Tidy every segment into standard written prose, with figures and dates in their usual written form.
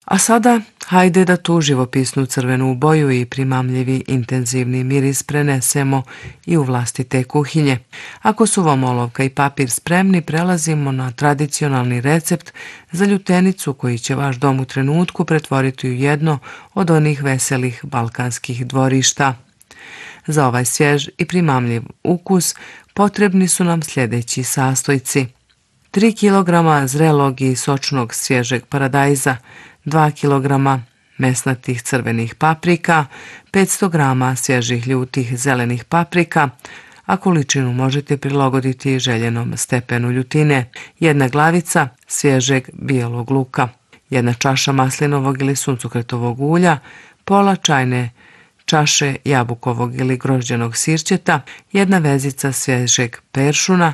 A sada, hajde da tu živopisnu crvenu boju i primamljivi intenzivni miris prenesemo i u vlastite kuhinje. Ako su vam olovka i papir spremni, prelazimo na tradicionalni recept za ljutenicu koji će vaš dom u trenutku pretvoriti u jedno od onih veselih balkanskih dvorišta. Za ovaj svjež i primamljiv ukus potrebni su nam sljedeći sastojci: 3 kg zrelog i sočnog svježeg paradajza, 2 kg mesnatih crvenih paprika, 500 g svježih ljutih zelenih paprika, a količinu možete prilagoditi željenom stepenu ljutine, 1 glavica svježeg bijelog luka, 1 čaša maslinovog ili suncokretovog ulja, pola čajne čaše jabukovog ili grožđenog sirćeta, 1 vezica svježeg peršuna,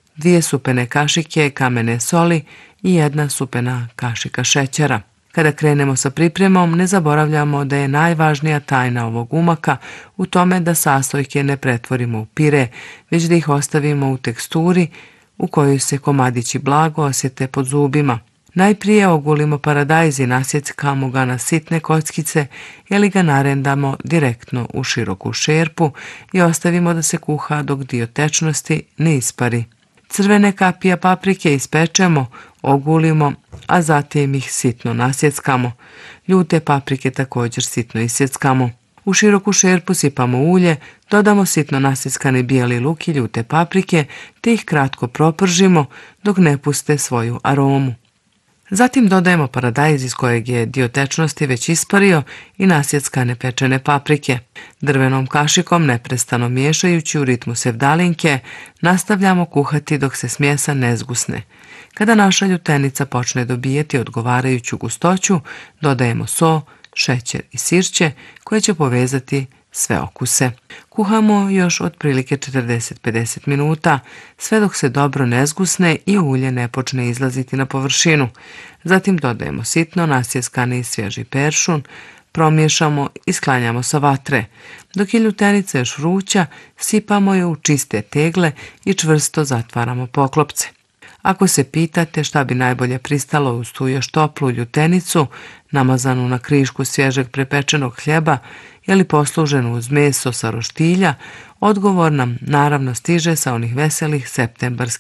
2 supene kašike kamene soli i 1 supena kašika šećera. Kada krenemo sa pripremom, ne zaboravljamo da je najvažnija tajna ovog umaka u tome da sastojke ne pretvorimo u pire, već da ih ostavimo u teksturi u kojoj se komadići blago osjete pod zubima. Najprije ogulimo paradajz i nasjeckamo ga na sitne kockice ili ga narendamo direktno u široku šerpu i ostavimo da se kuha dok dio tečnosti ne ispari. Crvene kapije paprike ispečemo, ogulimo, a zatim ih sitno nasjeckamo. Ljute paprike također sitno isjeckamo. U široku šerpu sipamo ulje, dodamo sitno nasjeckani bijeli luk i ljute paprike te ih kratko propržimo dok ne puste svoju aromu. Zatim dodajemo paradajz iz kojeg je dio tečnosti već ispario i nasjeckane pečene paprike. Drvenom kašikom, neprestano miješajući u ritmu sevdalinke, nastavljamo kuhati dok se smjesa ne zgusne. Kada naša ljutenica počne dobijati odgovarajuću gustoću, dodajemo so, šećer i sirće koje će povezati sve okuse. Kuhamo još otprilike 40-50 minuta, sve dok se dobro ne zgusne i ulje ne počne izlaziti na površinu. Zatim dodajemo sitno nasjeskani svježi peršun, promiješamo i sklanjamo sa vatre. Dok je ljutenica još vruća, sipamo je u čiste tegle i čvrsto zatvaramo poklopce. Ako se pitate šta bi najbolje pristalo uz tu još toplu ljutenicu, namazanu na krišku svježeg prepečenog hljeba ili posluženu uz meso sa roštilja, odgovor nam naravno stiže sa onih veselih septembarskih